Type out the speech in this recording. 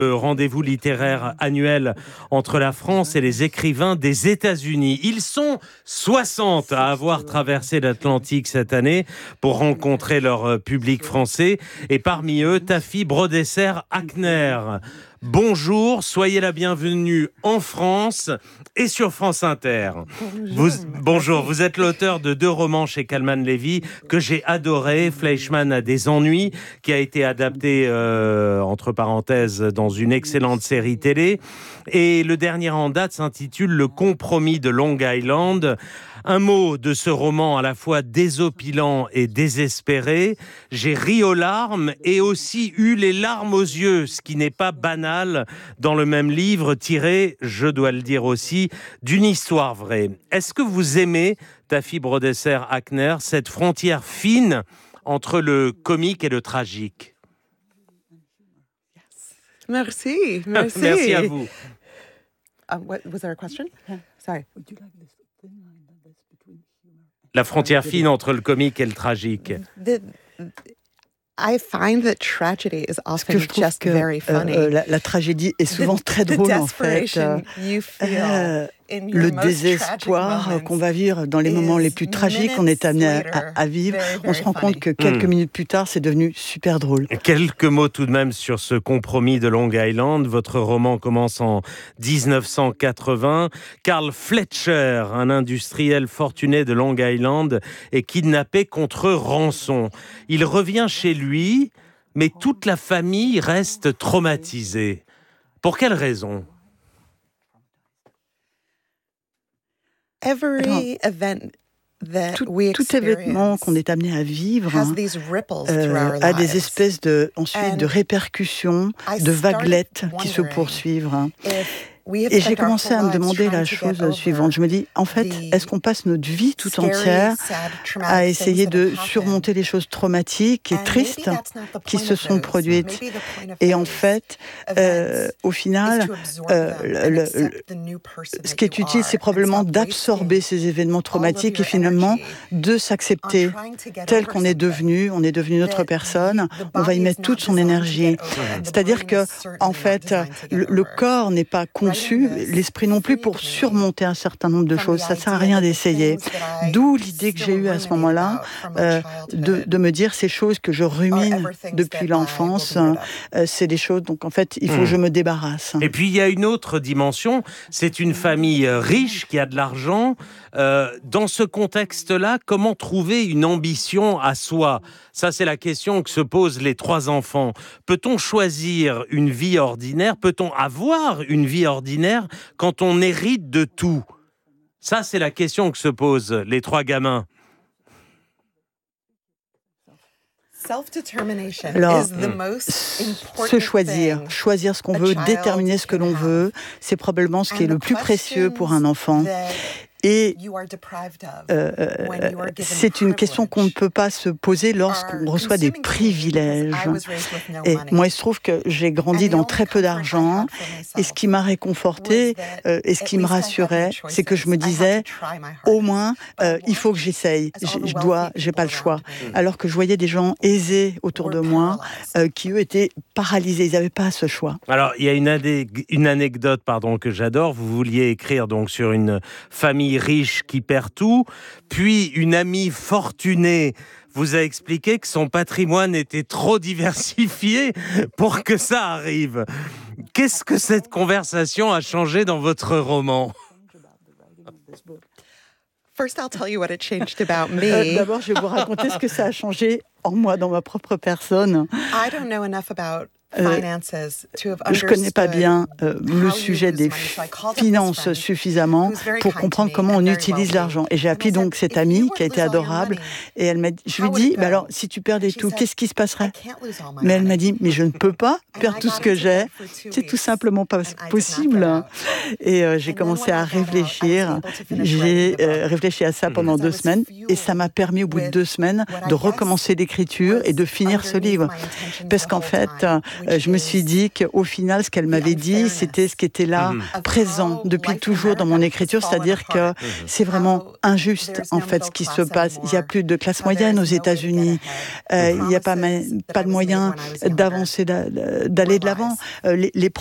Rendez-vous littéraire annuel entre la France et les écrivains des États-Unis. Ils sont 60 à avoir traversé l'Atlantique cette année pour rencontrer leur public français. Et parmi eux, Taffy Brodesser-Akner. Bonjour, soyez la bienvenue en France et sur France Inter. Bonjour, vous êtes l'auteur de 2 romans chez Calman Levy que j'ai adoré. Fleischmann a des ennuis, qui a été adapté, entre parenthèses, dans une excellente série télé. Et le dernier en date s'intitule Le compromis de Long Island. Un mot de ce roman à la fois désopilant et désespéré. J'ai ri aux larmes et aussi eu les larmes aux yeux, ce qui n'est pas banal dans le même livre tiré, je dois le dire aussi, d'une histoire vraie. Est-ce que vous aimez, Taffy Brodesser-Akner, cette frontière fine entre le comique et le tragique? Merci. Merci à vous. Was there a question? Sorry. La frontière fine entre le comique et le tragique. I find that tragedy is often je trouve just que very funny. la tragédie est souvent très drôle en fait. Le désespoir qu'on va vivre dans les moments les plus tragiques qu'on est amené à vivre, on se rend compte que quelques minutes plus tard, c'est devenu super drôle. Quelques mots tout de même sur ce compromis de Long Island. Votre roman commence en 1980. Carl Fletcher, un industriel fortuné de Long Island, est kidnappé contre rançon. Il revient chez lui, mais toute la famille reste traumatisée. Pour quelle raison ? Tout événement qu'on est amené à vivre a des espèces de répercussions, de vaguelettes qui se poursuivent. Et j'ai commencé à me demander la chose suivante. Je me dis, en fait, est-ce qu'on passe notre vie tout entière à essayer de surmonter les choses traumatiques et tristes qui se sont produites? Et en fait, au final, ce qui est utile, c'est probablement d'absorber ces événements traumatiques et finalement de s'accepter tel qu'on est devenu. On est devenu une autre personne. On va y mettre toute son énergie. C'est-à-dire que, en fait, le corps n'est pas conçu, l'esprit non plus, pour surmonter un certain nombre de choses. Ça ne sert à rien d'essayer. D'où l'idée que j'ai eue à ce moment-là de me dire ces choses que je rumine depuis l'enfance, c'est des choses, donc en fait, il faut que je me débarrasse. Et puis il y a une autre dimension, c'est une famille riche qui a de l'argent. Dans ce contexte-là, comment trouver une ambition à soi ? Ça, c'est la question que se posent les 3 enfants. Peut-on choisir une vie ordinaire ? Peut-on avoir une vie ordinaire quand on hérite de tout ? Ça, c'est la question que se posent les 3 gamins. Alors, choisir ce qu'on veut, déterminer ce que l'on veut, c'est probablement ce qui est le plus précieux pour un enfant. Et c'est une question qu'on ne peut pas se poser lorsqu'on reçoit des privilèges. Et moi, il se trouve que j'ai grandi dans très peu d'argent, et ce qui m'a réconfortée et ce qui me rassurait, c'est que je me disais, au moins, il faut que j'essaye. J'ai pas le choix. Alors que je voyais des gens aisés autour de moi qui, eux, étaient paralysés. Ils n'avaient pas ce choix. Alors, il y a une anecdote, que j'adore. Vous vouliez écrire donc sur une famille riche qui perd tout, puis une amie fortunée vous a expliqué que son patrimoine était trop diversifié pour que ça arrive. Qu'est-ce que cette conversation a changé dans votre roman ? D'abord, je vais vous raconter ce que ça a changé en moi, dans ma propre personne. Je ne connais pas bien le sujet des finances suffisamment pour comprendre comment on utilise l'argent. Et j'ai appelé donc cette amie qui a été adorable. Et je lui ai dit, alors, si tu perdais tout, qu'est-ce qui se passerait ? Mais elle m'a dit, mais je ne peux pas perdre tout ce que j'ai. C'est tout simplement pas possible. Et j'ai commencé à réfléchir. J'ai réfléchi à ça pendant 2 semaines. Et ça m'a permis, au bout de 2 semaines, de recommencer l'écriture et de finir ce livre. Parce qu'en fait, je me suis dit qu'au final, ce qu'elle m'avait dit, c'était ce qui était là, présent depuis toujours dans mon écriture, c'est-à-dire que c'est vraiment injuste, en fait, ce qui se passe. Il n'y a plus de classe moyenne aux États-Unis. Il n'y a pas de moyens d'avancer, d'aller de l'avant. Les